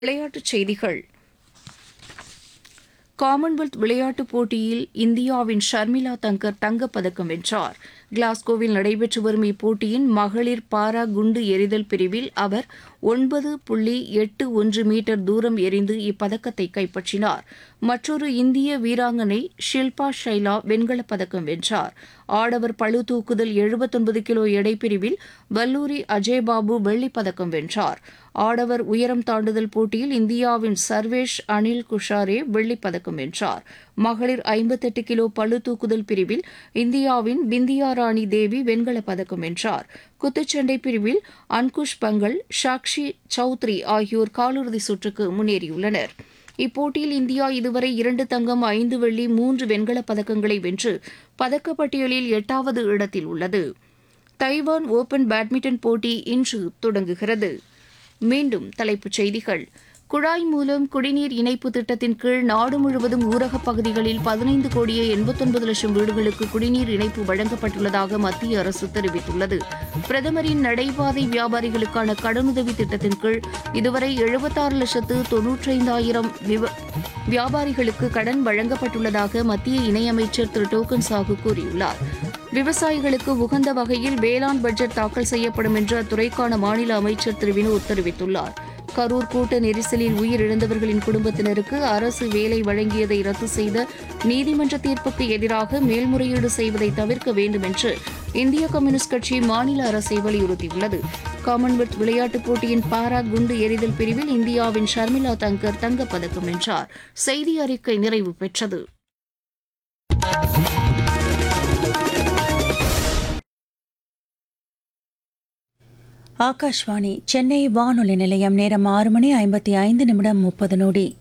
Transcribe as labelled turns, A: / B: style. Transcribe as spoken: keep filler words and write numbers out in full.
A: விளையாட்டுச் செய்திகள். காமன்வெல்த் விளையாட்டுப் போட்டியில் இந்தியாவின் ஷர்மிளா தங்கர் தங்கப்பதக்கம் வென்றார். கிளாஸ்கோவில் நடைபெற்று வரும் இப்போட்டியின் மகளிர் பாரா குண்டு எறிதல் பிரிவில் அவர் ஒன்பது புள்ளி எட்டு ஒன்று மீட்டர் தூரம் எறிந்து இப்பதக்கத்தை கைப்பற்றினார். மற்றொரு இந்திய வீராங்கனை ஷில்பா ஷைலா வெண்கலப் பதக்கம் வென்றார். ஆடவர் பளு தூக்குதல் எழுபத்தொன்பது கிலோ எடைப்பிரிவில் வல்லூரி அஜய்பாபு வெள்ளிப் பதக்கம் வென்றார். ஆடவர் உயரம் தாண்டுதல் போட்டியில் இந்தியாவின் சர்வேஷ் அனில் குஷாரே வெள்ளிப் பதக்கம் வென்றார். மகளிர் ஐம்பத்தெட்டு கிலோ பளு தூக்குதல் பிரிவில் இந்தியாவின் பிந்தியா ராணி தேவி வெண்கலப் பதக்கம் வென்றார். குத்துச்சண்டை பிரிவில் அன்குஷ் பங்கல், சாக்ஷி சௌத்ரி ஆகியோர் காலிறுதி சுற்றுக்கு முன்னேறியுள்ளனர். இப்போட்டியில் இந்தியா இதுவரை இரண்டு தங்கம், ஐந்து வெள்ளி, மூன்று வெண்கலப் பதக்கங்களை வென்று பதக்கப்பட்டியலில் எட்டாவது இடத்தில் உள்ளது. தைவான் ஓபன் பேட்மிண்டன் போட்டி இன்று தொடங்குகிறது. மீண்டும் தலைப்புச் செய்திகள். குழாய் மூலம் குடிநீர் இணைப்பு திட்டத்தின் கீழ் நாடு முழுவதும் ஊரகப் பகுதிகளில் பதினைந்து கோடியே எண்பத்தொன்பது லட்சம் வீடுகளுக்கு குடிநீர் இணைப்பு வழங்கப்பட்டுள்ளதாக மத்திய அரசு தெரிவித்துள்ளது. பிரதமரின் நடைபாதை வியாபாரிகளுக்கான கடனுதவி திட்டத்தின் கீழ் இதுவரை எழுபத்தாறு லட்சத்து தொன்னூற்றைந்தாயிரம் வியாபாரிகளுக்கு கடன் வழங்கப்பட்டுள்ளதாக மத்திய இணையமைச்சர் திரு டோக்கன் சாஹூ கூறியுள்ளார். விவசாயிகளுக்கு உகந்த வகையில் வேளாண் பட்ஜெட் தாக்கல் செய்யப்படும் என்று அத்துறைக்கான மாநில அமைச்சர் திரு வினோத் தெரிவித்துள்ளார். கரூர் கூட்ட நெரிசலில் உயிரிழந்தவர்களின் குடும்பத்தினருக்கு அரசு வேலை வழங்கியதை ரத்து செய்த நீதிமன்ற தீர்ப்புக்கு எதிராக மேல்முறையீடு செய்வதை தவிர்க்க வேண்டும் என்று இந்திய கம்யூனிஸ்ட் கட்சி மாநில அரசை வலியுறுத்தியுள்ளது. காமன்வெல்த் விளையாட்டுப் போட்டியின் பாரா குண்டு எறிதல் பிரிவில் இந்தியாவின் ஷர்மிளா தங்கர் தங்கப்பதக்கம் வென்றார். செய்தி அறிக்கை நிறைவு பெற்றது.
B: ஆகாஷ்வாணி சென்னை வானொலி நிலையம். நேரம் ஆறு மணி ஐம்பத்தி ஐந்து நிமிடம் முப்பது நொடி.